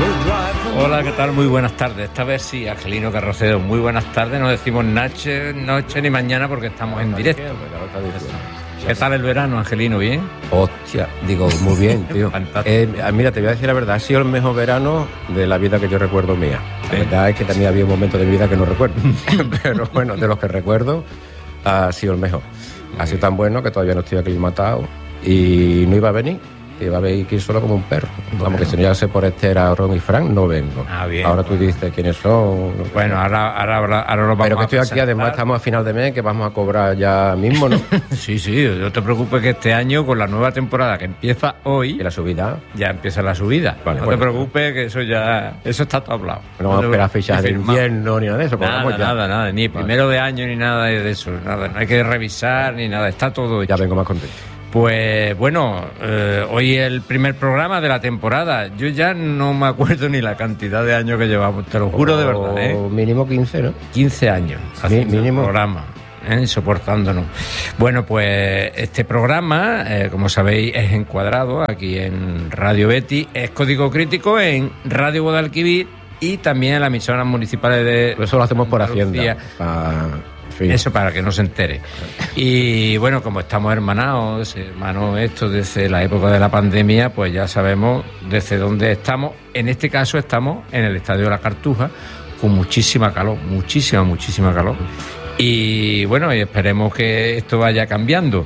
Hola, ¿qué tal? Muy buenas tardes. Esta vez sí, Angelino Carrocedo. Muy buenas tardes. No decimos noche ni mañana porque estamos en directo. ¿Qué tal el verano, Angelino? ¿Bien? Hostia, digo, muy bien, tío. Mira, te voy a decir la verdad, ha sido el mejor verano de la vida que yo recuerdo mía. La verdad es que también había un momento de mi vida que no recuerdo. Pero bueno, de los que recuerdo, ha sido el mejor. Ha sido tan bueno que todavía no estoy aclimatado y no iba a venir. Iba a ir solo como un perro. Vamos, que si no ya sé por Esther, Ron y Frank, no vengo. Ah, bien. Ahora tú dices quiénes son. Bueno, ahora lo vamos a Pero que estoy aquí, presentar. además estamos a final de mes, que vamos a cobrar ya mismo, ¿no? Sí, no te preocupes que este año, con la nueva temporada que empieza hoy, Y la subida. ya empieza la subida. Vale, no bueno. te preocupes que eso está todo hablado. No vamos a esperar fechas de invierno ni nada de eso. Nada, ni primero de año ni nada de eso. Nada, no hay que revisar ni nada, está todo hecho. Ya vengo más contento. Pues bueno, hoy el primer programa de la temporada. Yo ya no me acuerdo ni la cantidad de años que llevamos, te lo juro de verdad, ¿eh? Mínimo 15, ¿no? 15 años haciendo mínimo. el programa, soportándonos. Bueno, pues este programa, como sabéis, es encuadrado aquí en Radio Betis, es Código Crítico en Radio Guadalquivir y también en las emisoras municipales de... Eso lo hacemos por Andalucía. Hacienda. Eso para que no se entere. Y bueno, como estamos hermanados esto desde la época de la pandemia, pues ya sabemos desde dónde estamos. En este caso estamos en el Estadio de la Cartuja con muchísima calor, muchísima calor. Y bueno, y esperemos que esto vaya cambiando.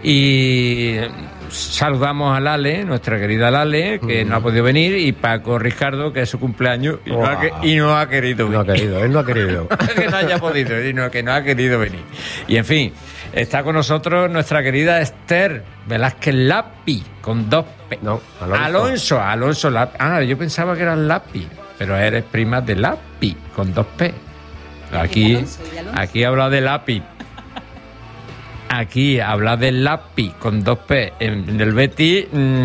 Y saludamos a Lale, nuestra querida Lale, que no ha podido venir, y Paco Ricardo, que es su cumpleaños y no ha querido venir. Él no ha querido. Que no haya podido, sino que no ha querido venir. Y en fin, está con nosotros nuestra querida Esther Velázquez Lapi, con 2 P. No, Alonso Lapi. Ah, yo pensaba que eras Lapi, pero eres prima de Lapi, con 2 P. Aquí habla de Lapi. Aquí habla del Lapi con 2 P en el Betis.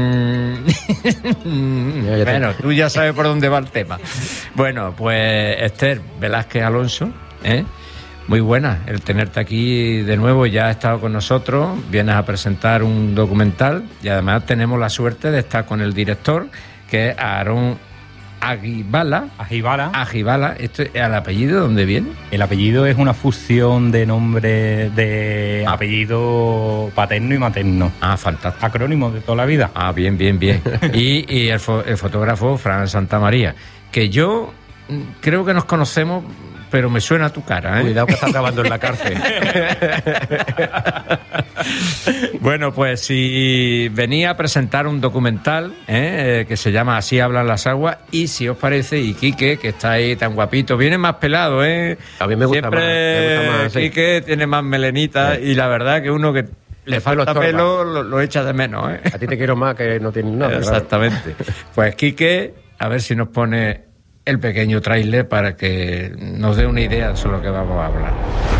Bueno, tú ya sabes por dónde va el tema. Bueno, pues Esther Velázquez Alonso, muy buena el tenerte aquí de nuevo. Ya has estado con nosotros, vienes a presentar un documental y además tenemos la suerte de estar con el director, que es Aarón Agibala. ¿Esto, ¿el apellido de dónde viene? El apellido es una fusión de nombre de apellido paterno y materno. Ah, fantástico. Acrónimo de toda la vida. Ah, bien. Y el fotógrafo Fran Santamaría, que yo creo que nos conocemos, pero me suena tu cara, ¿eh? Cuidado que está acabando en la cárcel. Bueno, pues si venía a presentar un documental que se llama Así hablan las aguas, y si os parece, y Quique, que está ahí tan guapito, viene más pelado, A mí me gusta más. Sí. Quique tiene más melenita, y la verdad que uno que le falta pelo lo echa de menos, A ti te quiero más que no tienes nada. Exactamente. Claro. Pues Quique, a ver si nos pone el pequeño tráiler para que nos dé una idea sobre lo que vamos a hablar.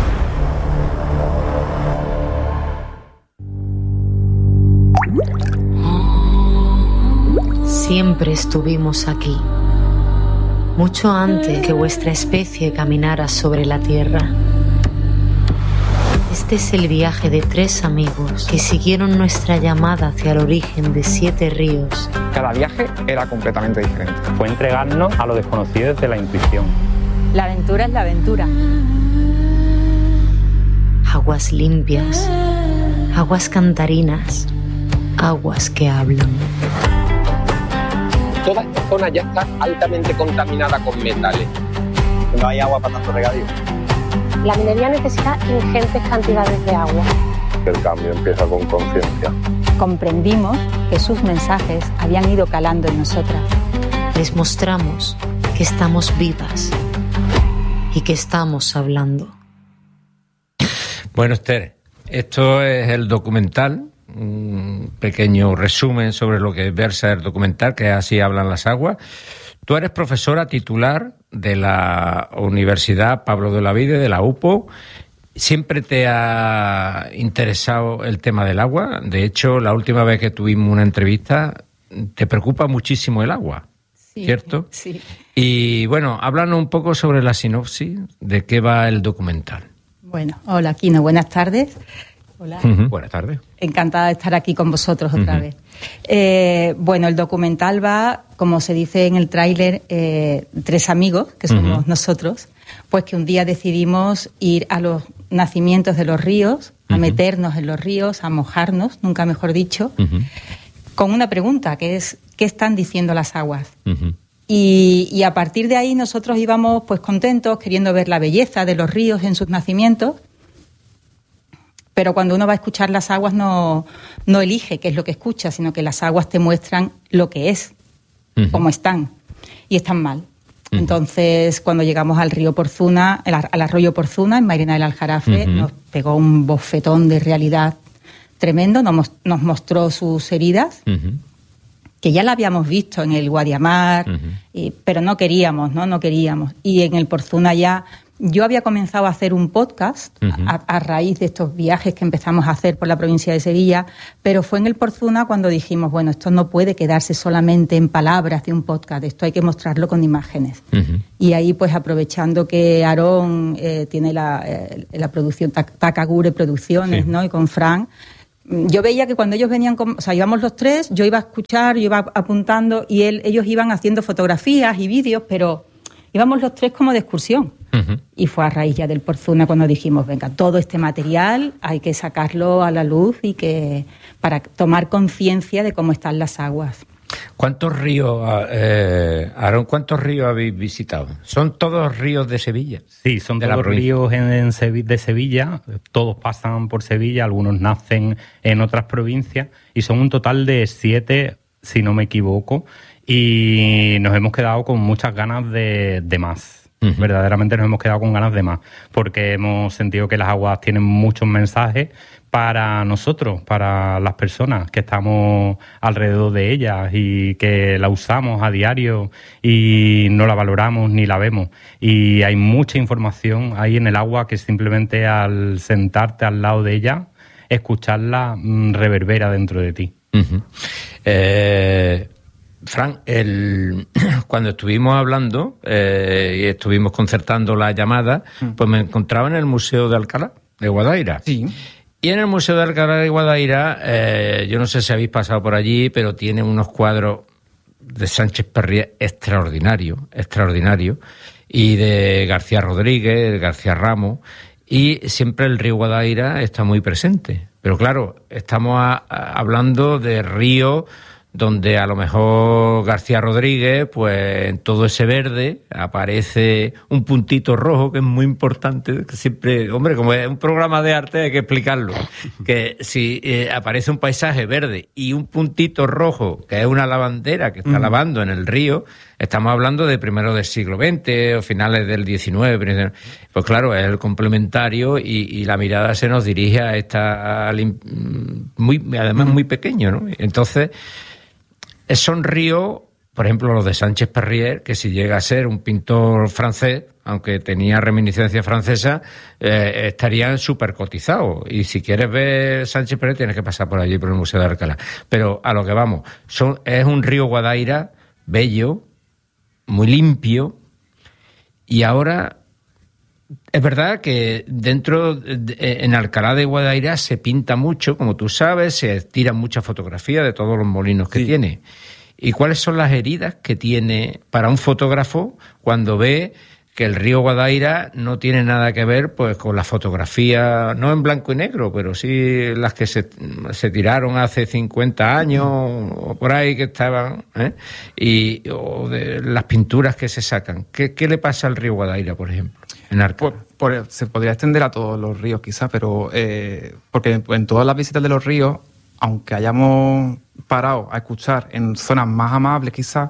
Siempre estuvimos aquí, mucho antes que vuestra especie caminara sobre la tierra. Este es el viaje de 3 amigos que siguieron nuestra llamada hacia el origen de 7 ríos. Cada viaje era completamente diferente. Fue entregarnos a lo desconocido desde la intuición. La aventura es la aventura. Aguas limpias, aguas cantarinas, aguas que hablan. Toda esta zona ya está altamente contaminada con metales. No hay agua para tanto regadío. La minería necesita ingentes cantidades de agua. El cambio empieza con conciencia. Comprendimos que sus mensajes habían ido calando en nosotras. Les mostramos que estamos vivas y que estamos hablando. Bueno, Esther, esto es el documental, un pequeño resumen sobre lo que versa el documental, que Así hablan las aguas. Tú eres profesora titular de la Universidad Pablo de Olavide, de la UPO. ¿Siempre te ha interesado el tema del agua? De hecho, la última vez que tuvimos una entrevista, te preocupa muchísimo el agua, sí, ¿cierto? Sí. Y bueno, háblanos un poco sobre la sinopsis de qué va el documental. Bueno, hola, Quino, buenas tardes. Hola. Buenas tardes. Encantada de estar aquí con vosotros otra vez. Bueno, el documental va, como se dice en el tráiler, 3 amigos, que somos nosotros, pues que un día decidimos ir a los nacimientos de los ríos, a meternos en los ríos, a mojarnos, nunca mejor dicho, con una pregunta, que es, ¿qué están diciendo las aguas? Y a partir de ahí nosotros íbamos pues contentos, queriendo ver la belleza de los ríos en sus nacimientos, pero cuando uno va a escuchar las aguas no elige qué es lo que escucha, sino que las aguas te muestran lo que es, cómo están, y están mal. Entonces, cuando llegamos al río Porzuna, al arroyo Porzuna, en Mairena del Aljarafe, nos pegó un bofetón de realidad tremendo, nos mostró sus heridas, que ya la habíamos visto en el Guadiamar, pero no queríamos. Y en el Porzuna ya... Yo había comenzado a hacer un podcast a raíz de estos viajes que empezamos a hacer por la provincia de Sevilla, pero fue en el Porzuna cuando dijimos, bueno, esto no puede quedarse solamente en palabras de un podcast, esto hay que mostrarlo con imágenes. Y ahí, pues aprovechando que Aarón tiene la producción, Takagure Producciones, ¿no? Y con Fran, yo veía que cuando ellos venían, íbamos los 3, yo iba a escuchar, yo iba apuntando y ellos iban haciendo fotografías y vídeos, pero íbamos los 3 como de excursión. Y fue a raíz ya del Porzuna cuando dijimos, venga, todo este material hay que sacarlo a la luz y que para tomar conciencia de cómo están las aguas. ¿Cuántos ríos, Aarón, cuántos ríos habéis visitado? ¿Son todos ríos de Sevilla? Sí, son todos ríos de Sevilla, todos pasan por Sevilla, algunos nacen en otras provincias y son un total de 7, si no me equivoco, y nos hemos quedado con muchas ganas de más. Verdaderamente nos hemos quedado con ganas de más, porque hemos sentido que las aguas tienen muchos mensajes para nosotros, para las personas que estamos alrededor de ellas y que la usamos a diario y no la valoramos ni la vemos. Y hay mucha información ahí en el agua que simplemente al sentarte al lado de ella, escucharla reverbera dentro de ti. Fran, cuando estuvimos hablando y estuvimos concertando la llamada, pues me encontraba en el Museo de Alcalá de Guadaira. Sí. Y en el Museo de Alcalá de Guadaira, yo no sé si habéis pasado por allí, pero tiene unos cuadros de Sánchez Perrier extraordinarios, y de García Rodríguez, García Ramos, y siempre el río Guadaira está muy presente. Pero claro, estamos hablando de ríos donde a lo mejor García Rodríguez, pues en todo ese verde aparece un puntito rojo que es muy importante, que siempre, hombre, como es un programa de arte hay que explicarlo, que si aparece un paisaje verde y un puntito rojo, que es una lavandera que está lavando en el río, estamos hablando de primero del siglo XX o finales del XIX, pues claro, es el complementario y la mirada se nos dirige a esta, además muy pequeño, ¿no? Entonces, son ríos, por ejemplo, los de Sánchez Perrier, que si llega a ser un pintor francés, aunque tenía reminiscencia francesa, estarían súper cotizados. Y si quieres ver Sánchez Perrier, tienes que pasar por allí, por el Museo de Alcalá. Pero a lo que vamos, es un río Guadaira bello, muy limpio, y ahora es verdad que en Alcalá de Guadaira se pinta mucho, como tú sabes, se tiran muchas fotografías de todos los molinos que tiene. ¿Y cuáles son las heridas que tiene para un fotógrafo cuando ve que el río Guadaira no tiene nada que ver pues con la fotografía, no en blanco y negro, pero sí las que se tiraron hace 50 años o por ahí que estaban, o de las pinturas que se sacan? ¿Qué le pasa al río Guadaira, por ejemplo, en Arca? Se podría extender a todos los ríos quizás, pero porque en todas las visitas de los ríos, aunque hayamos parado a escuchar en zonas más amables quizás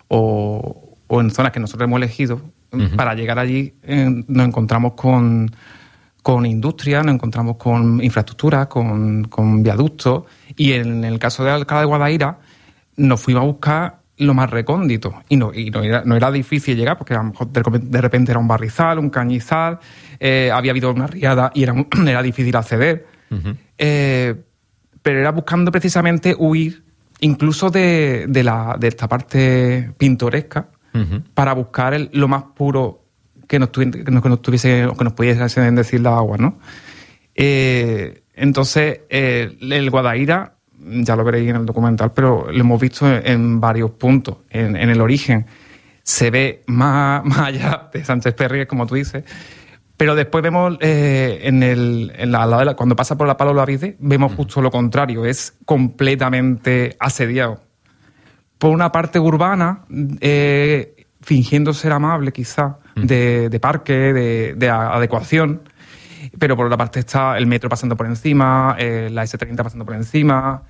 o en zonas que nosotros hemos elegido, para llegar allí nos encontramos con industria, nos encontramos con infraestructura, con viaductos, y en el caso de Alcalá de Guadaira nos fuimos a buscar lo más recóndito y no era difícil llegar porque a lo mejor de repente era un barrizal, un cañizal, había habido una riada y era difícil acceder, pero era buscando precisamente huir incluso de esta parte pintoresca, para buscar lo más puro que nos pudiesen decir la agua, ¿no? En Entonces, el Guadaíra, ya lo veréis en el documental, pero lo hemos visto en varios puntos. En el origen se ve más allá de Sánchez Perry, como tú dices, pero después vemos cuando pasa por la Palo Lavide, vemos justo lo contrario, es completamente asediado. Por una parte urbana, fingiendo ser amable quizá, de parque, de adecuación, pero por otra parte está el metro pasando por encima, la S30 pasando por encima,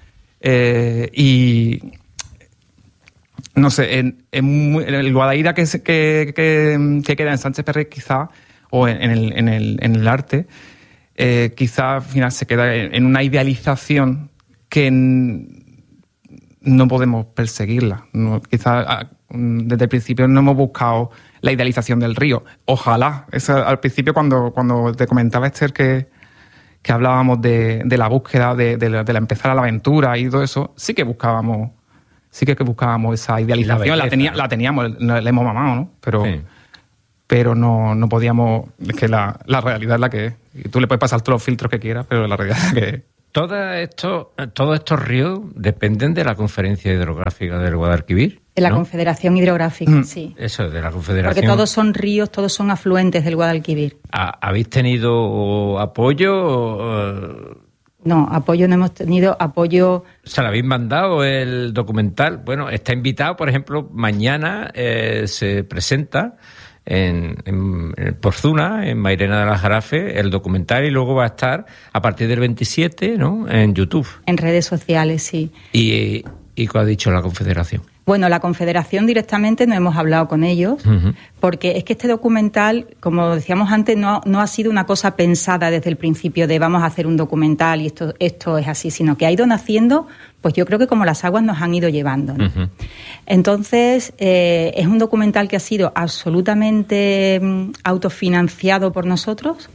y no sé, en el Guadaíra que queda en Sánchez Perret quizá, o en el arte, quizá al final se queda en una idealización que no podemos perseguirla. Quizá desde el principio no hemos buscado la idealización del río. Ojalá. Al principio cuando te comentaba, Esther, que hablábamos de la búsqueda, de la empezar a la aventura y todo eso, sí que buscábamos esa idealización. La teníamos, la hemos mamado, ¿no? Pero no podíamos. Es que la realidad es la que es. Y tú le puedes pasar todos los filtros que quieras, pero la realidad es que es. Todos estos ríos dependen de la Conferencia Hidrográfica del Guadalquivir. De la Confederación Hidrográfica, sí. Eso, de la Confederación. Porque todos son ríos, todos son afluentes del Guadalquivir. ¿Habéis tenido apoyo? No, apoyo no hemos tenido. Apoyo. ¿Se lo habéis mandado el documental? Bueno, está invitado, por ejemplo, mañana se presenta en Porzuna, en Mairena de la Jarafe, el documental, y luego va a estar a partir del 27, ¿no?, en YouTube. En redes sociales, sí. ¿Y qué ha dicho la Confederación? Bueno, la Confederación directamente no hemos hablado con ellos, porque es que este documental, como decíamos antes, no ha sido una cosa pensada desde el principio de vamos a hacer un documental y esto es así, sino que ha ido naciendo, pues yo creo que como las aguas nos han ido llevando, ¿no? Entonces, es un documental que ha sido absolutamente autofinanciado por nosotros,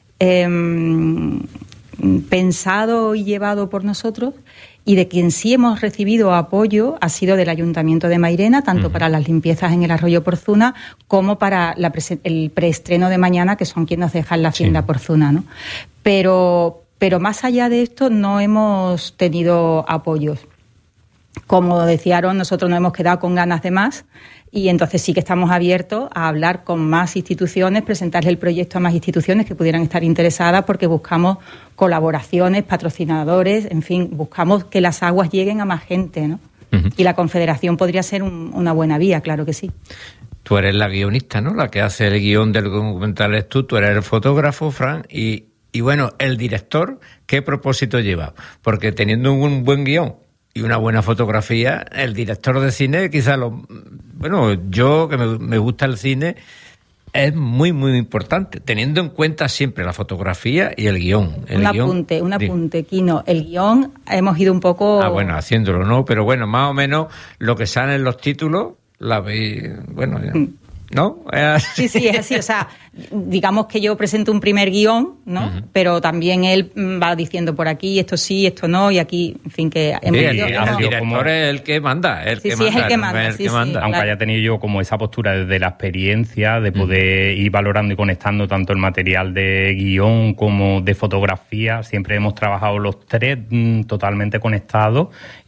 pensado y llevado por nosotros, y de quien sí hemos recibido apoyo ha sido del Ayuntamiento de Mairena, tanto para las limpiezas en el arroyo Porzuna como para el preestreno de mañana, que son quienes nos dejan la hacienda Porzuna, ¿no? Pero más allá de esto no hemos tenido apoyos. Como decía Aaron, nosotros nos hemos quedado con ganas de más, y entonces sí que estamos abiertos a hablar con más instituciones, presentarle el proyecto a más instituciones que pudieran estar interesadas, porque buscamos colaboraciones, patrocinadores, en fin, buscamos que las aguas lleguen a más gente, ¿no? Y la Confederación podría ser una buena vía, claro que sí. Tú eres la guionista, ¿no? La que hace el guión del documental es tú eres el fotógrafo, Fran, y bueno, el director, ¿qué propósito lleva? Porque teniendo un buen guión y una buena fotografía, el director de cine quizás yo que me gusta el cine, es muy, muy importante, teniendo en cuenta siempre la fotografía y el guión. Un apunte, Quino. El guión hemos ido un poco... haciéndolo, ¿no? Pero bueno, más o menos lo que sale en los títulos, la veis, ¿no? Sí, es así, o sea, digamos que yo presento un primer guión, ¿no? Pero también él va diciendo por aquí, esto sí, esto no, y aquí, en fin, que... el director es el que manda, es el que manda. Aunque haya tenido yo como esa postura desde la experiencia de poder ir valorando y conectando tanto el material de guión como de fotografía, siempre hemos trabajado los tres totalmente conectados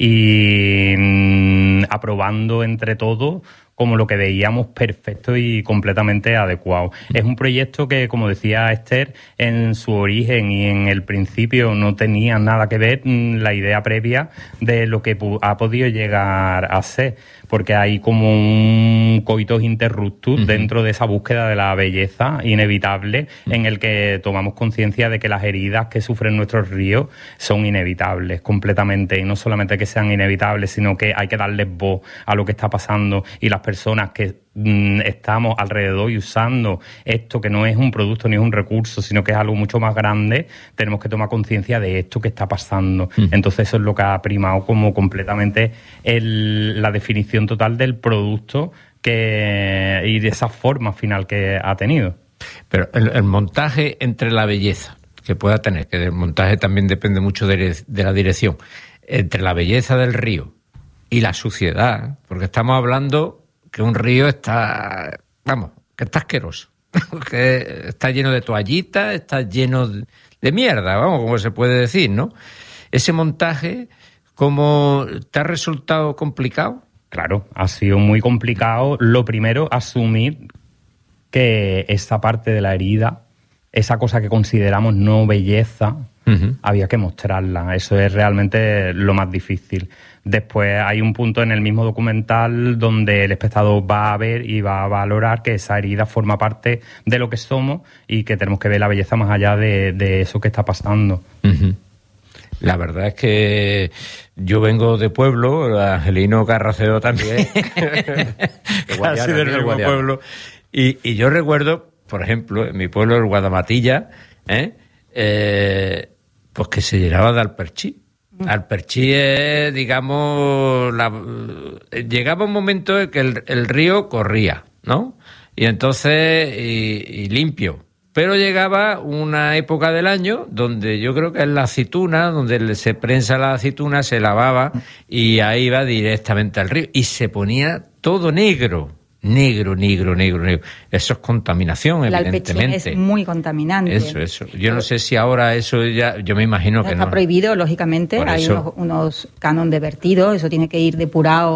y aprobando entre todos como lo que veíamos perfecto y completamente adecuado. Es un proyecto que, como decía Esther, en su origen y en el principio no tenía nada que ver la idea previa de lo que ha podido llegar a ser, porque hay como un coitus interruptus dentro de esa búsqueda de la belleza inevitable, en el que tomamos conciencia de que las heridas que sufren nuestros ríos son inevitables completamente, y no solamente que sean inevitables, sino que hay que darles voz a lo que está pasando, y las personas que estamos alrededor y usando esto, que no es un producto ni es un recurso, sino que es algo mucho más grande, tenemos que tomar conciencia de esto que está pasando. Entonces eso es lo que ha primado como completamente la definición total del producto y de esa forma final que ha tenido. Pero el montaje entre la belleza que pueda tener, que del montaje también depende mucho de la dirección, entre la belleza del río y la suciedad, porque estamos hablando que un río está asqueroso, que está lleno de toallitas, está lleno mierda, vamos, como se puede decir, ¿no? Ese montaje, ¿cómo te ha resultado complicado? Claro, ha sido muy complicado. Lo primero, asumir que esa parte de la herida, esa cosa que consideramos no belleza, había que mostrarla. Eso es realmente lo más difícil. Después hay un punto en el mismo documental donde el espectador va a ver y va a valorar que esa herida forma parte de lo que somos y que tenemos que ver la belleza más allá de eso que está pasando. La verdad es que yo vengo de pueblo, Angelino Carracedo también, casi del mismo pueblo, y yo recuerdo, por ejemplo, en mi pueblo, el Guadamatilla, pues que se llenaba de alperchí. Alperchí es, digamos, llegaba un momento en que el río corría, ¿no? Y entonces, y limpio. Pero llegaba una época del año donde yo creo que es la aceituna, donde se prensa la aceituna, se lavaba y ahí iba directamente al río. Y se ponía todo negro. Negro. Eso es contaminación, evidentemente. El alpechín es muy contaminante. Eso. Yo no sé si ahora eso ya... Yo me imagino que no. Está prohibido, lógicamente. Hay unos canon de vertido. Eso tiene que ir depurado